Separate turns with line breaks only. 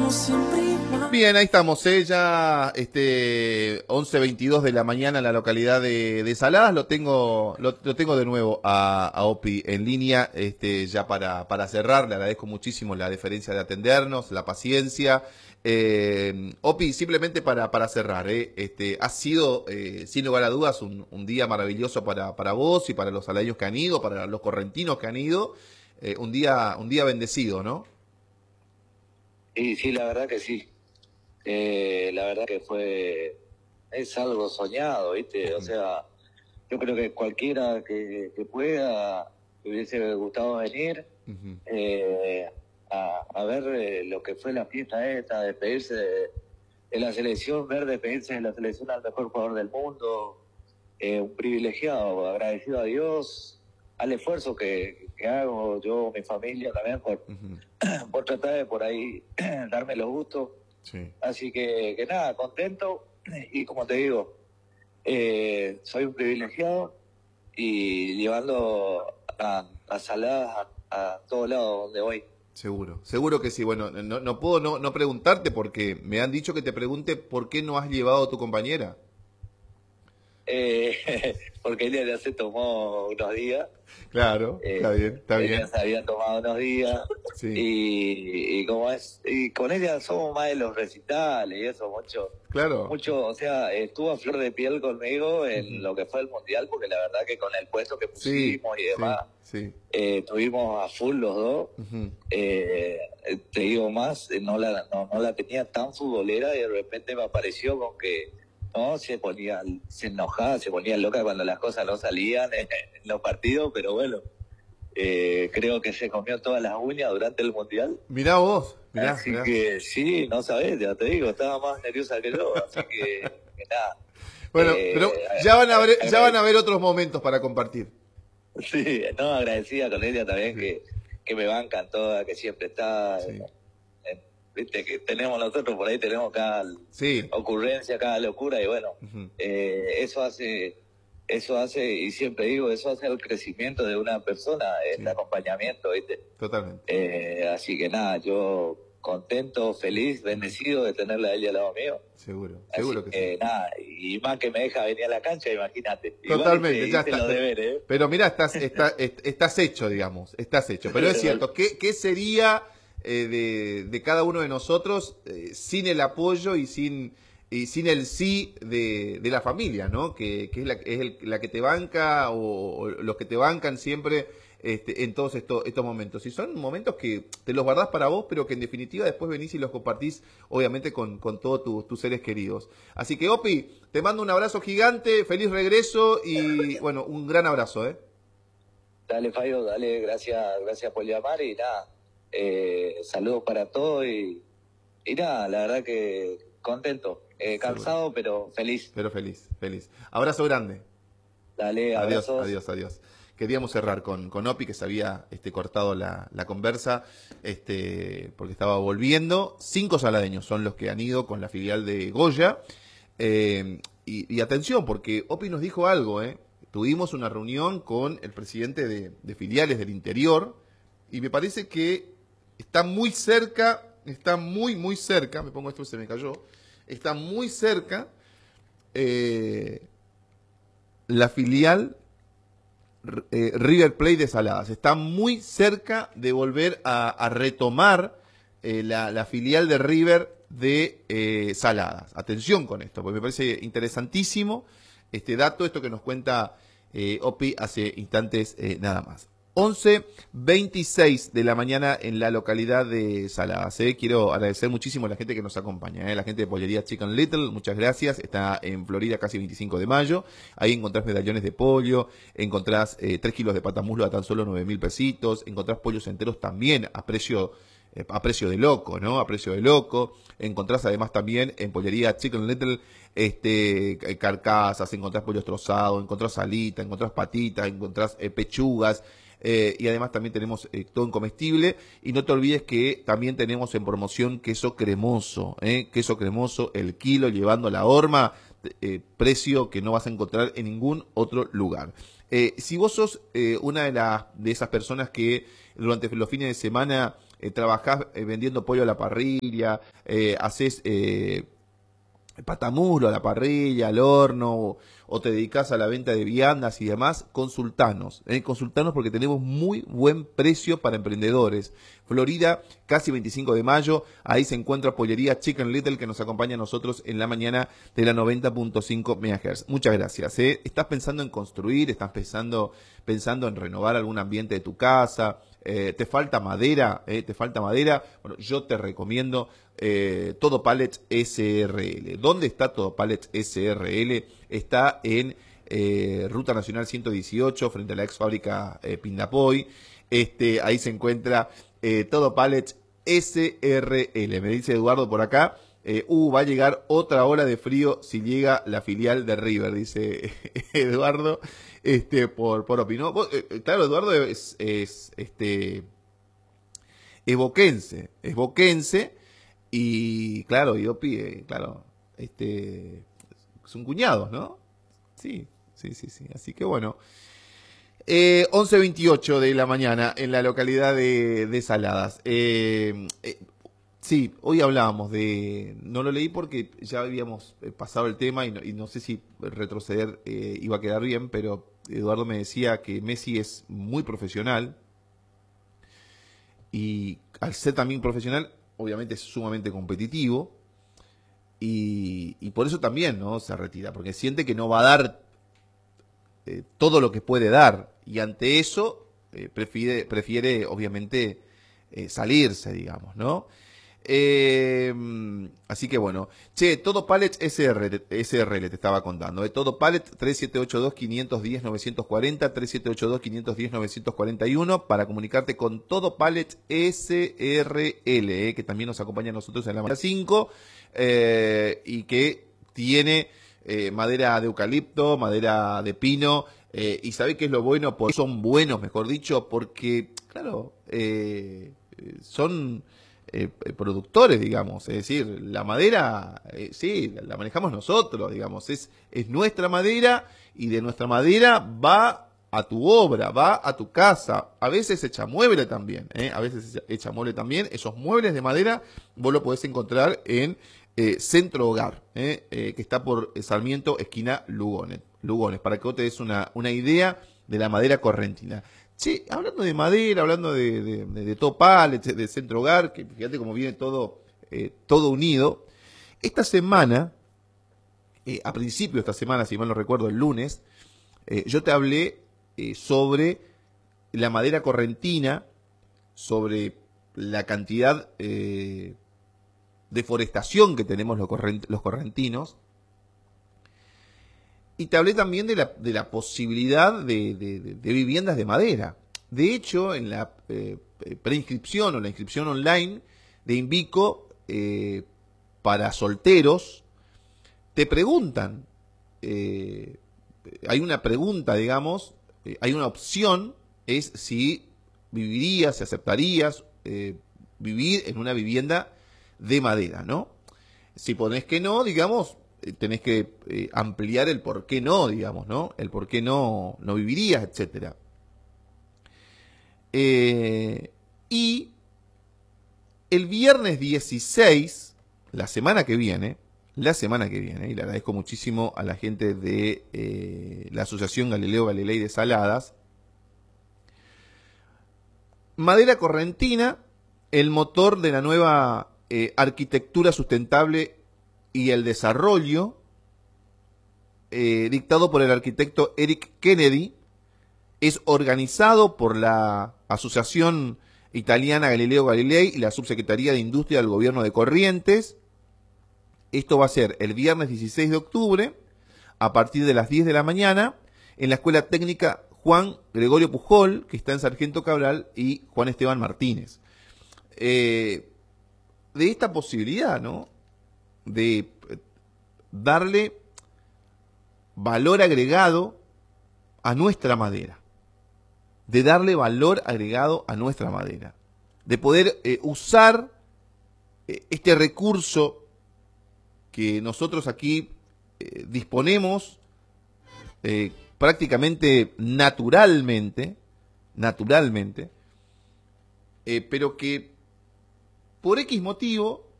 Bien, ahí estamos, ya 11:22 de la mañana en la localidad de Saladas. Lo tengo de nuevo a Opi en línea, ya para cerrar. Le agradezco muchísimo la deferencia de atendernos, la paciencia. Opi, simplemente para cerrar, ha sido, sin lugar a dudas, un día maravilloso para vos y para los saladeños que han ido, para los correntinos que han ido. Un día bendecido, ¿no?
Y sí, la verdad que sí. La verdad que es algo soñado, ¿viste? O sea, yo creo que cualquiera que pueda, le hubiese gustado venir a ver lo que fue la fiesta esta, despedirse de la selección, ver despedirse de la selección al mejor jugador del mundo, un privilegiado, agradecido a Dios, al esfuerzo que hago yo, mi familia también, por tratar de por ahí darme los gustos.
Sí.
Así que nada, contento, y como te digo, soy un privilegiado y llevando a Saladas a todos lados donde voy.
Seguro que sí. Bueno, no puedo no preguntarte, porque me han dicho que te pregunte por qué no has llevado a tu compañera.
Porque ella ya se tomó unos días.
Claro, está bien.
Ella se había tomado unos días.
Sí.
Y como es, y con ella somos más de los recitales y eso, mucho, o sea, estuvo a flor de piel conmigo en lo que fue el mundial, porque la verdad que con el puesto que pusimos y demás, estuvimos a full los dos. Te digo más, no la tenía tan futbolera, y de repente me apareció con que se enojaba, se ponía loca cuando las cosas no salían en los partidos, pero bueno, creo que se comió todas las uñas durante el mundial.
Mirá vos,
así que sí, no sabés, ya te digo, estaba más nerviosa que yo, así que nada.
Bueno, pero ya van a haber otros momentos para compartir.
Sí, no, agradecida con ella también, que me bancan todas, que siempre está. Viste que tenemos nosotros por ahí, tenemos cada ocurrencia, cada locura, y bueno, eso hace, y siempre digo, eso hace el crecimiento de una persona, el acompañamiento, ¿viste?
Totalmente.
Así que nada, yo contento, feliz, bendecido de tenerla a ella al lado mío.
Seguro que sí.
Nada, y más que me deja venir a la cancha, imagínate.
Totalmente, ya está.
Los deberes,
Pero mirá, estás hecho, digamos, estás hecho. Pero es cierto, ¿qué sería de cada uno de nosotros sin el apoyo y sin el sí de la familia, ¿no? Que es la que te banca, o los que te bancan siempre en todos estos momentos. Y son momentos que te los guardás para vos, pero que en definitiva después venís y los compartís, obviamente, con todos tus seres queridos. Así que, Opi, te mando un abrazo gigante, feliz regreso y, bueno, un gran abrazo, ¿eh?
Dale, Fabio, dale, gracias por llamar, y nada, saludos para todos, y nada, la verdad que contento, cansado, pero feliz.
Pero feliz. Abrazo grande.
Dale, abrazos.
Adiós. Queríamos cerrar con Opi, que se había cortado la conversa, porque estaba volviendo. 5 saladeños son los que han ido con la filial de Goya. Y atención, porque Opi nos dijo algo, Tuvimos una reunión con el presidente de filiales del interior, y me parece que está muy cerca, muy cerca, me pongo esto, se me cayó, está muy cerca la filial River Plate de Saladas. Está muy cerca de volver a retomar la filial de River de Saladas. Atención con esto, porque me parece interesantísimo este dato, esto que nos cuenta Opi hace instantes nada más. 11:26 de la mañana en la localidad de Saladas. Quiero agradecer muchísimo a la gente que nos acompaña, la gente de Pollería Chicken Little, muchas gracias. Está en Florida, casi 25 de mayo. Ahí encontrás medallones de pollo, encontrás 3 kilos de patamuslo a tan solo 9.000 pesitos, encontrás pollos enteros también a precio de loco, ¿no? A precio de loco. Encontrás además también en Pollería Chicken Little carcasas, encontrás pollos trozados, encontrás alitas, encontrás patitas, encontrás pechugas. Y además también tenemos todo en comestible, y no te olvides que también tenemos en promoción queso cremoso, el kilo llevando la horma, precio que no vas a encontrar en ningún otro lugar. Si vos sos una de esas personas que durante los fines de semana trabajás vendiendo pollo a la parrilla, haces patamuro a la parrilla, al horno, o te dedicas a la venta de viandas y demás, consultanos porque tenemos muy buen precio para emprendedores. Florida, casi 25 de mayo, ahí se encuentra Pollería Chicken Little, que nos acompaña a nosotros en la mañana de la 90.5 MHz. Muchas gracias. ¿Estás pensando en construir? ¿Estás pensando en renovar algún ambiente de tu casa? ¿Te falta madera? ¿Te falta madera? Bueno, yo te recomiendo Todo Pallets SRL. ¿Dónde está Todo Pallets SRL? Está en Ruta Nacional 118, frente a la ex fábrica Pindapoy. Ahí se encuentra Todo Pallets SRL. Me dice Eduardo por acá. Va a llegar otra ola de frío si llega la filial de River, dice Eduardo, por opinó. Claro, Eduardo es boquense, y claro, Iopi, claro, son cuñados, ¿no? Sí. Así que bueno. 11:28 de la mañana en la localidad de Saladas. Sí, hoy hablábamos no lo leí porque ya habíamos pasado el tema y no sé si retroceder iba a quedar bien, pero Eduardo me decía que Messi es muy profesional y al ser también profesional, obviamente es sumamente competitivo y por eso también, ¿no?, se retira, porque siente que no va a dar todo lo que puede dar y ante eso prefiere obviamente salirse, digamos, ¿no? Así que bueno, Todo Pallets SRL te estaba contando, Todo Pallets 3782-510-940, 3782-510-941 para comunicarte con Todo Pallets SRL, que también nos acompaña a nosotros en la mañana 5, y que tiene madera de eucalipto, madera de pino, y ¿sabe qué es lo bueno? Porque son buenos, mejor dicho, porque claro, son productores, digamos, es decir, la madera, sí, la manejamos nosotros, digamos, es nuestra madera y de nuestra madera va a tu obra, va a tu casa, a veces hecha mueble también, esos muebles de madera vos lo podés encontrar en Centro Hogar, que está por Sarmiento, esquina Lugones, para que vos te des una idea de la madera correntina. Sí, hablando de madera, hablando de Todo Pallets, de Centro Hogar, que fíjate cómo viene todo unido. Esta semana, a principio de esta semana, si mal no recuerdo, el lunes, yo te hablé sobre la madera correntina, sobre la cantidad de deforestación que tenemos los correntinos. Y te hablé también de la posibilidad de viviendas de madera. De hecho, en la preinscripción o la inscripción online de Invico para solteros, te preguntan, hay una pregunta, digamos, hay una opción, es si vivirías, si aceptarías vivir en una vivienda de madera, ¿no? Si ponés que no, digamos, tenés que ampliar el por qué no, digamos, ¿no? El por qué no vivirías, etcétera. Y el viernes 16, la semana que viene, y le agradezco muchísimo a la gente de la Asociación Galileo Galilei de Saladas, madera correntina, el motor de la nueva arquitectura sustentable y el desarrollo, dictado por el arquitecto Eric Kennedy, es organizado por la Asociación Italiana Galileo Galilei y la Subsecretaría de Industria del Gobierno de Corrientes. Esto va a ser el viernes 16 de octubre, a partir de las 10 de la mañana, en la Escuela Técnica Juan Gregorio Pujol, que está en Sargento Cabral, y Juan Esteban Martínez. De esta posibilidad, ¿no?, de darle valor agregado a nuestra madera, de poder usar este recurso que nosotros aquí disponemos prácticamente naturalmente, pero que por X motivo